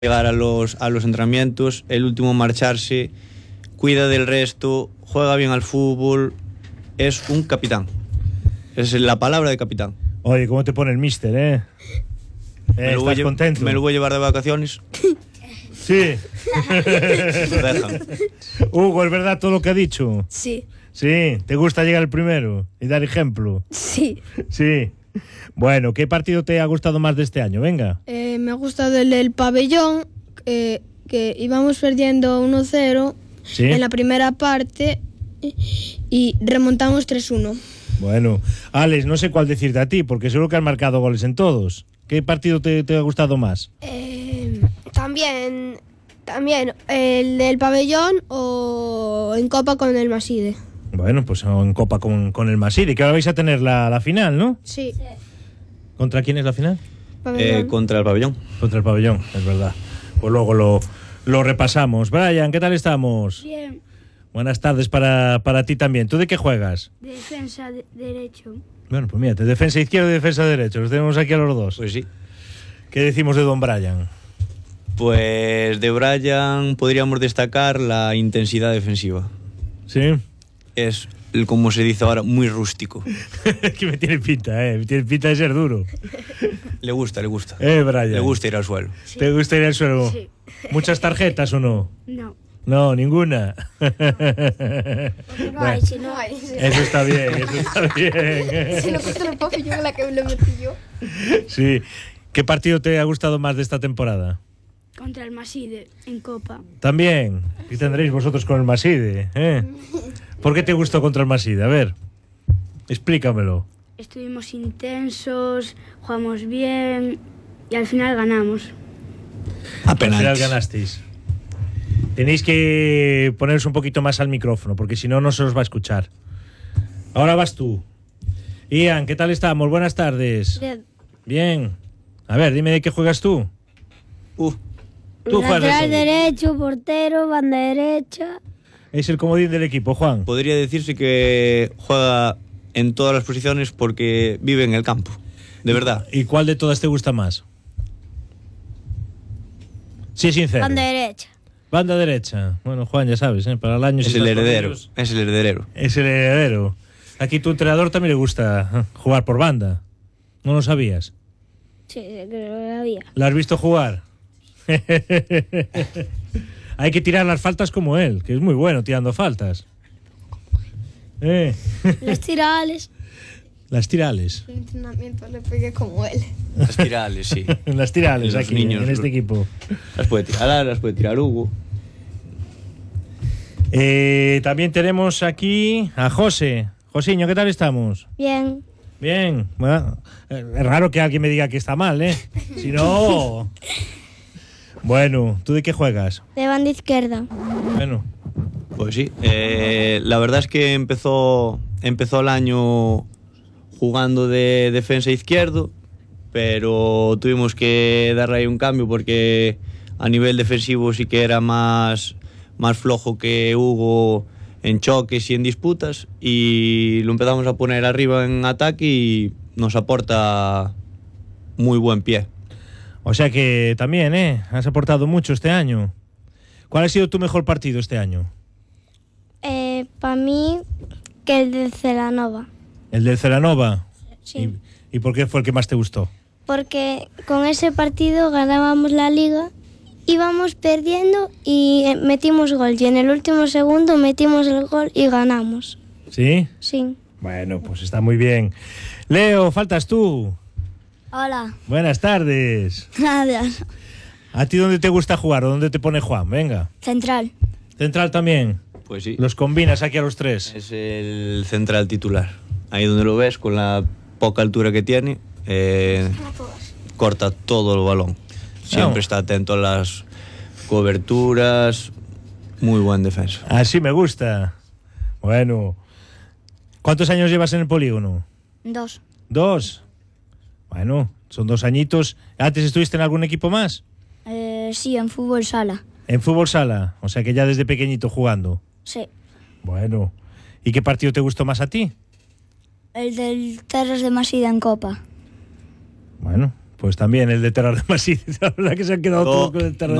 llegar a los entrenamientos, el último marcharse, cuida del resto, juega bien al fútbol, es un capitán. Es la palabra de capitán. Oye, ¿cómo te pone el míster, eh? ¿Estás contento? Me lo voy a llevar de vacaciones. Sí. Hugo, ¿es verdad todo lo que ha dicho? Sí. Sí, ¿te gusta llegar el primero y dar ejemplo? Sí. Sí. Bueno, ¿qué partido te ha gustado más de este año? Venga. Me ha gustado el del pabellón, que íbamos perdiendo 1-0 ¿Sí? en la primera parte y remontamos 3-1. Bueno, Alex, no sé cuál decirte a ti, porque seguro que has marcado goles en todos. ¿Qué partido te ha gustado más? También el del pabellón o en Copa con el Maside. Bueno, pues en Copa con el Maside, que ahora vais a tener la final, ¿no? Sí. ¿Contra quién es la final? Contra el pabellón. Contra el pabellón, es verdad. Pues luego lo repasamos. Brian, ¿qué tal estamos? Bien. Buenas tardes para ti también. ¿Tú de qué juegas? Defensa derecho. Bueno, pues mira, de defensa izquierda y defensa derecho. Los tenemos aquí a los dos. Pues sí. ¿Qué decimos de don Brian? Pues de Brian podríamos destacar la intensidad defensiva. ¿Sí? Es, como se dice ahora, muy rústico. Que me tiene pinta, me tiene pinta de ser duro. Le gusta. Brian. Le gusta ir al suelo. Sí. ¿Te gusta ir al suelo? Sí. ¿Muchas tarjetas o no? No. No, ninguna. No hay, si no hay. Eso está bien, eso está bien. Si no contra el pabellón la que lo metí yo. Sí. ¿Qué partido te ha gustado más de esta temporada? Contra el Maside en Copa. También. ¿Qué tendréis vosotros con el Maside? ¿Por qué te gustó contra el Maside? A ver, explícamelo. Estuvimos intensos, jugamos bien y al final ganamos. A Al final penaltis. ganasteis. Tenéis que poneros un poquito más al micrófono, porque si no, no se os va a escuchar. Ahora vas tú. Ian, ¿qué tal estamos? Buenas tardes. Bien. Bien. A ver, dime de qué juegas tú. Tú juegas de Lateral todo. derecho, portero, banda derecha. Es el comodín del equipo, Juan. Podría decirse que juega en todas las posiciones porque vive en el campo. De verdad. ¿Y cuál de todas te gusta más? Sí, sincero. Banda derecha. Banda derecha. Bueno, Juan, ya sabes, para el año... Es si el estás con heredero. ellos, Es el heredero. Es el heredero. Aquí tu entrenador también le gusta jugar por banda. ¿No lo sabías? Sí, creo que lo había. ¿La has visto jugar? Hay que tirar las faltas como él, que es muy bueno tirando faltas. Los tirales. Las tirales. En el entrenamiento le pegué como él. Las tirales, sí. Las tirales Los aquí, niños, en este equipo. Las puede tirar Lara, las puede tirar Hugo. También tenemos aquí a José. Josiño, ¿qué tal estamos? Bien. Bien. Bueno, es raro que alguien me diga que está mal, ¿eh? Si no... Bueno, ¿tú de qué juegas? De banda izquierda. Bueno, Pues sí. La verdad es que empezó el año jugando de defensa izquierdo, pero tuvimos que darle ahí un cambio porque a nivel defensivo sí que era más flojo que Hugo en choques y en disputas, y lo empezamos a poner arriba en ataque y nos aporta muy buen pie. o sea que también, has aportado mucho este año. ¿Cuál ha sido tu mejor partido este año? Para mí, que el de Celanova. ¿El del Celanova? Sí. ¿Y por qué fue el que más te gustó? Porque con ese partido ganábamos la liga, íbamos perdiendo y metimos gol. Y en el último segundo metimos el gol y ganamos. ¿Sí? Sí. Bueno, pues está muy bien. Leo, faltas tú. Hola. Buenas tardes. Gracias. ¿A ti dónde te gusta jugar o dónde te pone Juan? Venga. Central. Central también. Pues sí. Los combinas aquí a los tres. Es el central titular. Ahí donde lo ves, con la poca altura que tiene, corta todo el balón. Siempre está atento a las coberturas. Muy buen defensa. Así me gusta. Bueno. ¿Cuántos años llevas en el polígono? 2. 2. Bueno, son 2 añitos. ¿Antes estuviste en algún equipo más? Sí, en fútbol sala. En fútbol sala. O sea que ya desde pequeñito jugando. Sí. Bueno. ¿Y qué partido te gustó más a ti? El del Terres de Masida en Copa. Bueno, Pues también el de Terra de Masí. La verdad que se han quedado todos con el Terra de